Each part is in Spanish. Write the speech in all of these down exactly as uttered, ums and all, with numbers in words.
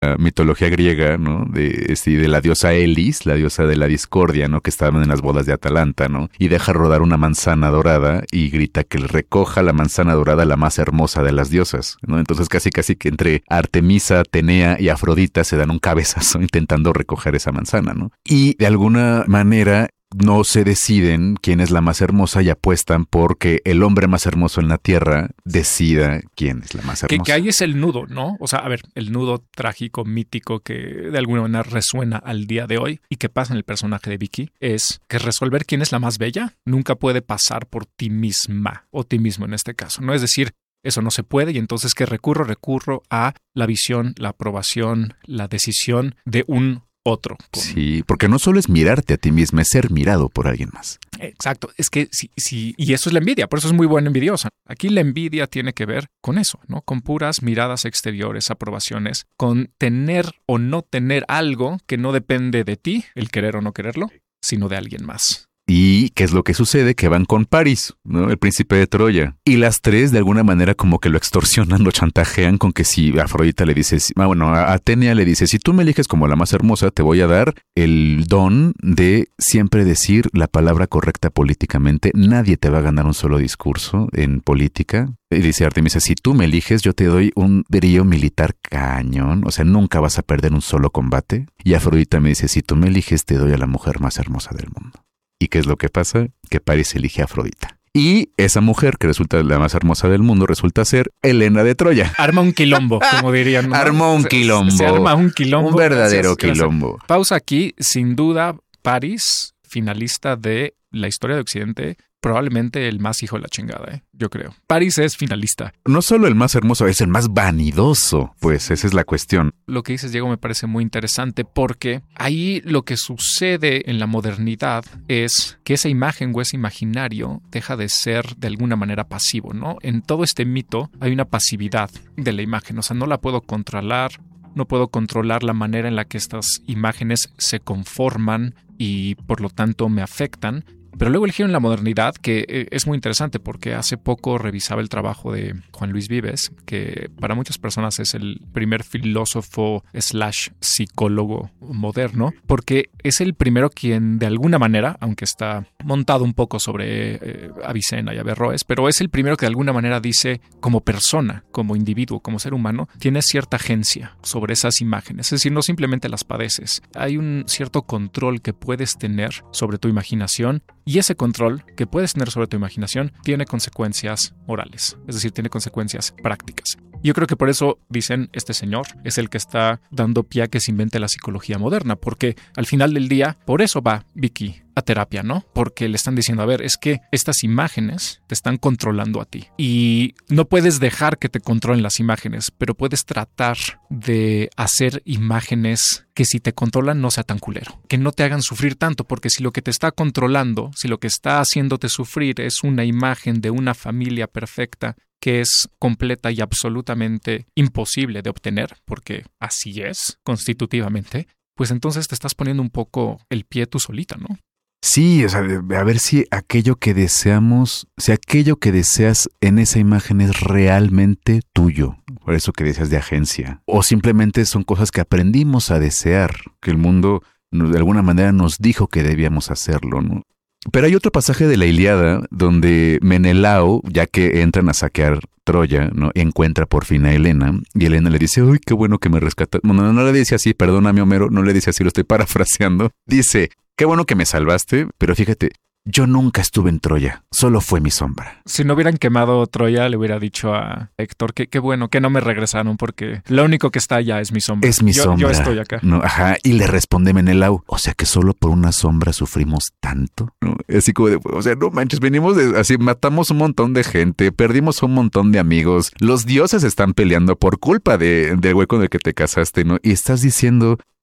la mitología griega, ¿no? De, sí, de la diosa Elis, la diosa de la discordia, ¿no? Que estaban en las bodas de Atalanta, ¿no? Y deja rodar una manzana dorada y grita que le recoja la manzana dorada la más hermosa de las diosas, ¿no? Entonces casi casi que entre Artemisa, Atenea y Afrodita se dan un cabezazo intentando recoger esa manzana, ¿no? Y de alguna manera no se deciden quién es la más hermosa y apuestan porque el hombre más hermoso en la tierra decida quién es la más hermosa. Que, que ahí es el nudo, ¿no? O sea, a ver, el nudo trágico, mítico que de alguna manera resuena al día de hoy y que pasa en el personaje de Vicky es que resolver quién es la más bella nunca puede pasar por ti misma o ti mismo en este caso, ¿no? Es decir, eso no se puede y entonces ¿qué recurro? Recurro a la visión, la aprobación, la decisión de un otro. Con... Sí, porque no solo es mirarte a ti mismo, es ser mirado por alguien más. Exacto, es que sí, sí, y eso es la envidia, por eso es muy buena envidiosa. Aquí la envidia tiene que ver con eso, ¿no? Con puras miradas exteriores, aprobaciones, con tener o no tener algo que no depende de ti, el querer o no quererlo, sino de alguien más. ¿Y qué es lo que sucede? Que van con París, ¿no? El príncipe de Troya. Y las tres de alguna manera como que lo extorsionan, lo chantajean con que si Afrodita le dice, ah, bueno, a Atenea le dice, si tú me eliges como la más hermosa, te voy a dar el don de siempre decir la palabra correcta políticamente. Nadie te va a ganar un solo discurso en política. Y dice Artemisa, si tú me eliges, yo te doy un brío militar cañón. O sea, nunca vas a perder un solo combate. Y Afrodita me dice, si tú me eliges, te doy a la mujer más hermosa del mundo. ¿Y qué es lo que pasa? Que París elige a Afrodita. Y esa mujer, que resulta la más hermosa del mundo, resulta ser Helena de Troya. Arma un quilombo, como dirían, ¿no? Armó un quilombo. Se, se arma un quilombo. Un verdadero Gracias, quilombo. Gracias. Pausa aquí. Sin duda, París, finalista de la historia de Occidente, probablemente el más hijo de la chingada, ¿eh? Yo creo. París es finalista. No solo el más hermoso, es el más vanidoso. Pues esa es la cuestión. Lo que dices, Diego, me parece muy interesante porque ahí lo que sucede en la modernidad es que esa imagen o ese imaginario deja de ser de alguna manera pasivo, ¿no? En todo este mito hay una pasividad de la imagen. O sea, no la puedo controlar, no puedo controlar la manera en la que estas imágenes se conforman y por lo tanto me afectan. Pero luego el giro en la modernidad, que es muy interesante porque hace poco revisaba el trabajo de Juan Luis Vives, que para muchas personas es el primer filósofo slash psicólogo moderno, porque es el primero quien de alguna manera, aunque está montado un poco sobre eh, Avicena y Averroes, pero es el primero que de alguna manera dice como persona, como individuo, como ser humano, tienes cierta agencia sobre esas imágenes. Es decir, no simplemente las padeces. Hay un cierto control que puedes tener sobre tu imaginación. Y ese control que puedes tener sobre tu imaginación tiene consecuencias morales, es decir, tiene consecuencias prácticas. Yo creo que por eso dicen, este señor es el que está dando pie a que se invente la psicología moderna, porque al final del día, por eso va Vicky a terapia, ¿no? Porque le están diciendo, a ver, es que estas imágenes te están controlando a ti y no puedes dejar que te controlen las imágenes, pero puedes tratar de hacer imágenes que si te controlan no sea tan culero, que no te hagan sufrir tanto, porque si lo que te está controlando, si lo que está haciéndote sufrir es una imagen de una familia perfecta que es completa y absolutamente imposible de obtener, porque así es constitutivamente, pues entonces te estás poniendo un poco el pie tú solita, ¿no? Sí, o sea, a ver si aquello que deseamos, si aquello que deseas en esa imagen es realmente tuyo, por eso que deseas de agencia, o simplemente son cosas que aprendimos a desear, que el mundo de alguna manera nos dijo que debíamos hacerlo, ¿no? Pero hay otro pasaje de la Ilíada donde Menelao, ya que entran a saquear Troya, ¿no?, encuentra por fin a Helena y Helena le dice, uy, qué bueno que me rescataste. Bueno, no, no le dice así, perdóname Homero, no le dice así, lo estoy parafraseando. Dice, qué bueno que me salvaste, pero fíjate, yo nunca estuve en Troya, solo fue mi sombra. Si no hubieran quemado Troya, le hubiera dicho a Héctor que qué bueno que no me regresaron porque lo único que está allá es mi sombra. Es mi yo, sombra. Yo estoy acá. No, ajá, y le responde Menelao, o sea que solo por una sombra sufrimos tanto. ¿No? Así como de, o sea, no manches, venimos de, así, matamos un montón de gente, perdimos un montón de amigos, los dioses están peleando por culpa de, del güey con el que te casaste, ¿no? Y estás diciendo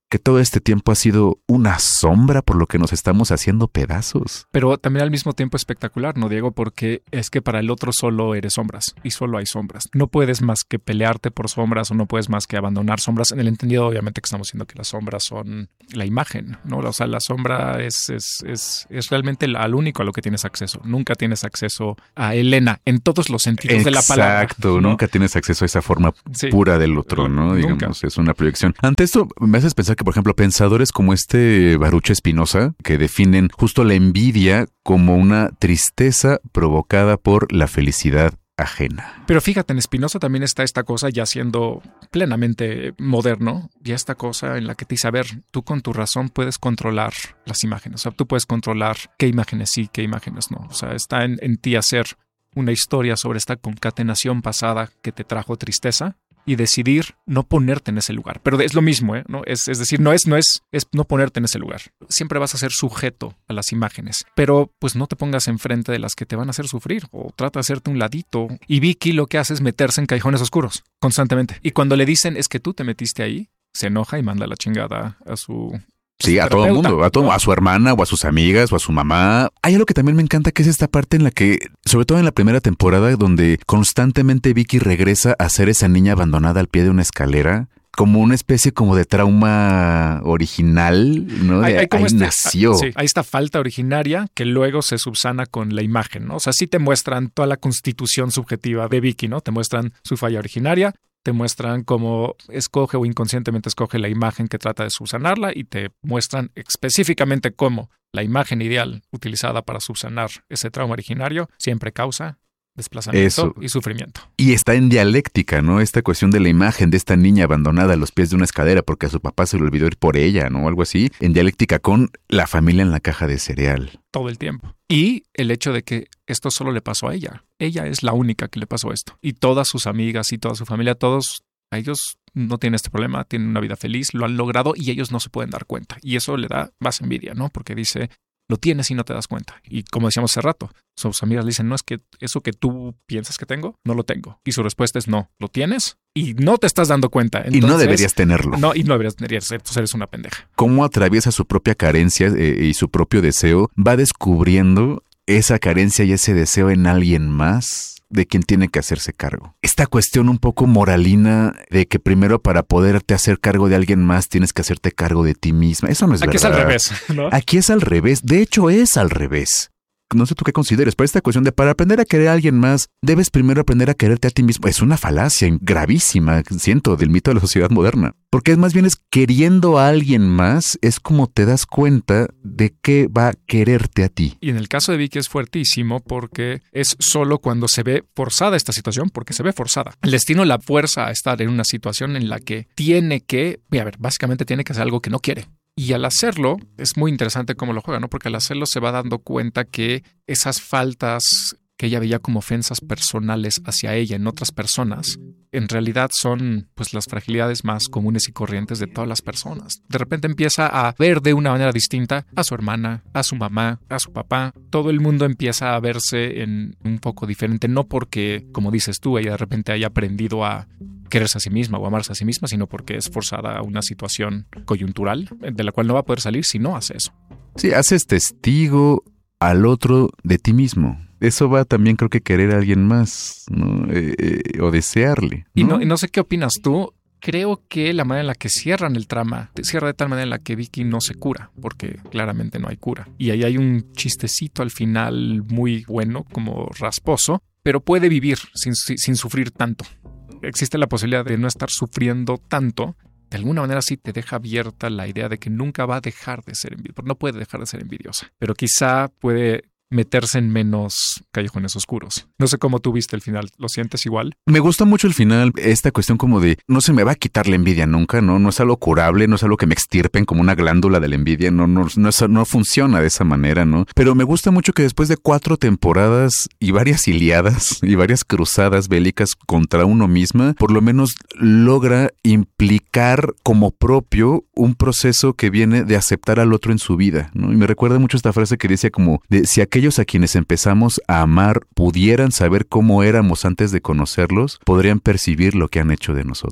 que todo este tiempo ha sido una sombra por lo que nos estamos haciendo pedazos. Pero también al mismo tiempo espectacular, ¿no, Diego? Porque es que para el otro solo eres sombras y solo hay sombras. No puedes más que pelearte por sombras o no puedes más que abandonar sombras, en el entendido obviamente que estamos diciendo que las sombras son la imagen, ¿no? O sea, la sombra es, es, es, es realmente al único a lo que tienes acceso. Nunca tienes acceso a Elena en todos los sentidos Exacto, de la palabra. Exacto, ¿no? Nunca tienes acceso a esa forma sí. pura del otro, ¿no? Digamos, nunca. Es una proyección. Ante esto me haces pensar que, por ejemplo, pensadores como este Baruch Spinoza, que definen justo la envidia como una tristeza provocada por la felicidad ajena. Pero fíjate, en Spinoza también está esta cosa ya siendo plenamente moderno, ya esta cosa en la que te dice, a ver, tú con tu razón puedes controlar las imágenes, o sea, tú puedes controlar qué imágenes sí, qué imágenes no, o sea, está en, en ti hacer una historia sobre esta concatenación pasada que te trajo tristeza y decidir no ponerte en ese lugar. Pero es lo mismo, ¿eh? ¿No? Es, es decir, no es, no es, es no ponerte en ese lugar. Siempre vas a ser sujeto a las imágenes, pero pues no te pongas enfrente de las que te van a hacer sufrir o trata de hacerte un ladito. Y Vicky lo que hace es meterse en callejones oscuros constantemente. Y cuando le dicen es que tú te metiste ahí, se enoja y manda la chingada a su... Sí, a todo el mundo, a, todo, a su hermana o a sus amigas o a su mamá. Hay algo que también me encanta, que es esta parte en la que, sobre todo en la primera temporada, donde constantemente Vicky regresa a ser esa niña abandonada al pie de una escalera, como una especie como de trauma original, ¿no? De, hay, hay como ahí este, nació. Sí, hay esta falta originaria que luego se subsana con la imagen, ¿no? O sea, sí te muestran toda la constitución subjetiva de Vicky, ¿no? Te muestran su falla originaria, te muestran cómo escoge o inconscientemente escoge la imagen que trata de subsanarla y te muestran específicamente cómo la imagen ideal utilizada para subsanar ese trauma originario siempre causa desplazamiento Eso. y sufrimiento. Y está en dialéctica, ¿no? Esta cuestión de la imagen de esta niña abandonada a los pies de una escalera porque a su papá se le olvidó ir por ella, ¿no? Algo así. En dialéctica con la familia en la caja de cereal. Todo el tiempo. Y el hecho de que esto solo le pasó a ella. Ella es la única que le pasó esto. Y todas sus amigas y toda su familia, todos, a ellos no tienen este problema, tienen una vida feliz, lo han logrado y ellos no se pueden dar cuenta. Y eso le da más envidia, ¿no? Porque dice, lo tienes y no te das cuenta. Y como decíamos hace rato, sus amigas le dicen, no, es que eso que tú piensas que tengo, no lo tengo. Y su respuesta es, no, lo tienes y no te estás dando cuenta. Entonces, y no deberías tenerlo. No, y no deberías tenerlo, entonces eres una pendeja. Cómo atraviesa su propia carencia eh, y su propio deseo, va descubriendo esa carencia y ese deseo en alguien más de quien tiene que hacerse cargo. Esta cuestión un poco moralina de que primero para poderte hacer cargo de alguien más tienes que hacerte cargo de ti misma. Eso no es Aquí verdad. Aquí es al revés, ¿no? Aquí es al revés. De hecho, es al revés. No sé tú qué consideres, pero esta cuestión de para aprender a querer a alguien más, debes primero aprender a quererte a ti mismo. Es una falacia gravísima, siento, del mito de la sociedad moderna. Porque es más bien es queriendo a alguien más, es como te das cuenta de que va a quererte a ti. Y en el caso de Vicky es fuertísimo porque es solo cuando se ve forzada esta situación, porque se ve forzada. El destino la fuerza a estar en una situación en la que tiene que, a ver, básicamente tiene que hacer algo que no quiere. Y al hacerlo, es muy interesante cómo lo juega, ¿no? Porque al hacerlo se va dando cuenta que esas faltas que ella veía como ofensas personales hacia ella en otras personas, en realidad son pues las fragilidades más comunes y corrientes de todas las personas. De repente empieza a ver de una manera distinta a su hermana, a su mamá, a su papá. Todo el mundo empieza a verse en un poco diferente, no porque, como dices tú, ella de repente haya aprendido a quererse a sí misma o amarse a sí misma, sino porque es forzada a una situación coyuntural de la cual no va a poder salir si no hace eso. Sí, haces testigo al otro de ti mismo. Eso va también, creo que querer a alguien más, ¿no? Eh, eh, o desearle, ¿no? Y no, y no sé qué opinas tú. Creo que la manera en la que cierran el trama cierra de tal manera en la que Vicky no se cura, porque claramente no hay cura. Y ahí hay un chistecito al final muy bueno, como rasposo, pero puede vivir sin, sin sufrir tanto. Existe la posibilidad de no estar sufriendo tanto. De alguna manera sí te deja abierta la idea de que nunca va a dejar de ser envidiosa, no puede dejar de ser envidiosa, pero quizá puede meterse en menos callejones oscuros. No sé cómo tú viste el final, ¿lo sientes igual? Me gusta mucho el final, esta cuestión como de no se me va a quitar la envidia nunca, ¿no? No es algo curable, no es algo que me extirpen como una glándula de la envidia, no, no, no, es, no funciona de esa manera, ¿no? Pero me gusta mucho que después de cuatro temporadas y varias iliadas y varias cruzadas bélicas contra uno misma, por lo menos logra implicar como propio un proceso que viene de aceptar al otro en su vida, ¿no? Y me recuerda mucho esta frase que decía como de si aquel Aquellos a quienes empezamos a amar pudieran saber cómo éramos antes de conocerlos, podrían percibir lo que han hecho de nosotros.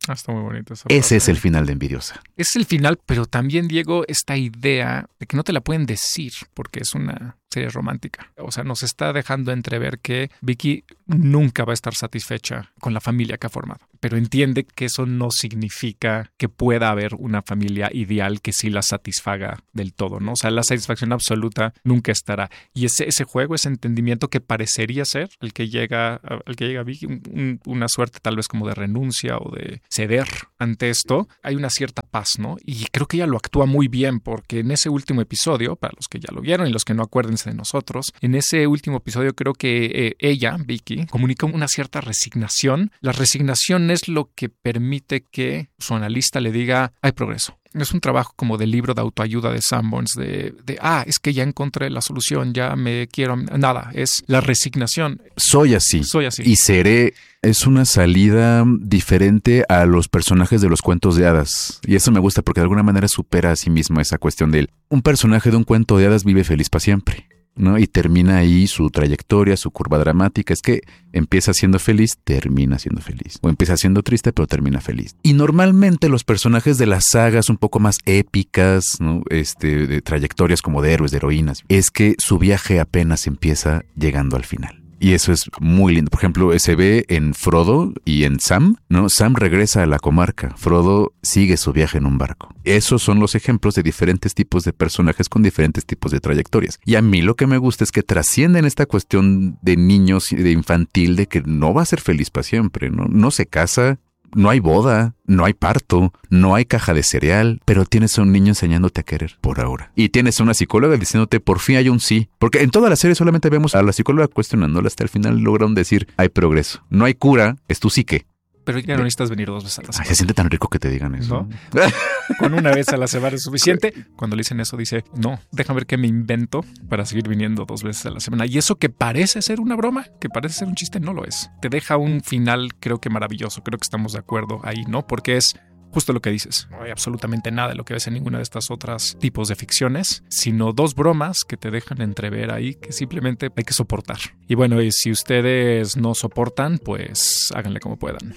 Ah, está muy bonito esa Ese frase. es el final de Envidiosa. Es el final, pero también, Diego, esta idea de que no te la pueden decir porque es una serie romántica. O sea, nos está dejando entrever que Vicky nunca va a estar satisfecha con la familia que ha formado. Pero entiende que eso no significa que pueda haber una familia ideal que sí la satisfaga del todo, ¿no? O sea, la satisfacción absoluta nunca estará. Y ese, ese juego, ese entendimiento que parecería ser el que llega, el que llega a Vicky, un, una suerte tal vez como de renuncia o de ceder ante esto, hay una cierta paz, ¿no? Y creo que ella lo actúa muy bien porque en ese último episodio, para los que ya lo vieron y los que no, acuérdense de nosotros, en ese último episodio creo que eh, ella, Vicky, comunica una cierta resignación. La resignación es lo que permite que su analista le diga, hay progreso. Es un trabajo como de libro de autoayuda de Sanborns, de, de, ah, es que ya encontré la solución, ya me quiero... Nada, es la resignación. Soy así. Soy así. Y seré... Es una salida diferente a los personajes de los cuentos de hadas. Y eso me gusta porque de alguna manera supera a sí mismo esa cuestión de él. Un personaje de un cuento de hadas vive feliz para siempre, ¿no? Y termina ahí su trayectoria, su curva dramática. Es que empieza siendo feliz, termina siendo feliz. O empieza siendo triste, pero termina feliz. Y normalmente los personajes de las sagas un poco más épicas, ¿no? Este, de trayectorias como de héroes, de heroínas, es que su viaje apenas empieza llegando al final. Y eso es muy lindo. Por ejemplo, se ve en Frodo y en Sam, ¿no? Sam regresa a la comarca. Frodo sigue su viaje en un barco. Esos son los ejemplos de diferentes tipos de personajes con diferentes tipos de trayectorias. Y a mí lo que me gusta es que trascienden esta cuestión de niños y de infantil de que no va a ser feliz para siempre, ¿no? No se casa, no hay boda, no hay parto, no hay caja de cereal, pero tienes a un niño enseñándote a querer por ahora. Y tienes a una psicóloga diciéndote por fin hay un sí. Porque en toda la serie solamente vemos a la psicóloga cuestionándola hasta el final lograron decir hay progreso. No hay cura, es tu psique. Pero ya no necesitas venir dos veces a la semana. Ay, se siente tan rico que te digan eso. ¿No? Con una vez a la semana es suficiente. Cuando le dicen eso dice, no, déjame ver qué me invento para seguir viniendo dos veces a la semana. Y eso que parece ser una broma, que parece ser un chiste, no lo es. Te deja un final creo que maravilloso. Creo que estamos de acuerdo ahí, ¿no? Porque es justo lo que dices. No hay absolutamente nada de lo que ves en ninguna de estas otras tipos de ficciones, sino dos bromas que te dejan entrever ahí que simplemente hay que soportar. Y bueno, y si ustedes no soportan, pues háganle como puedan.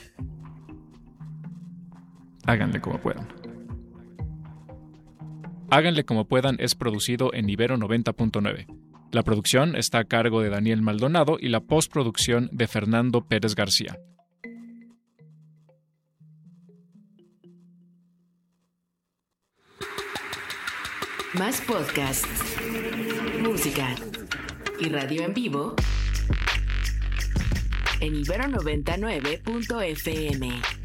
Háganle como puedan. Háganle como puedan es producido en Ibero noventa punto nueve. La producción está a cargo de Daniel Maldonado y la postproducción de Fernando Pérez García. Más podcasts, música y radio en vivo en Ibero noventa y nueve punto efe eme.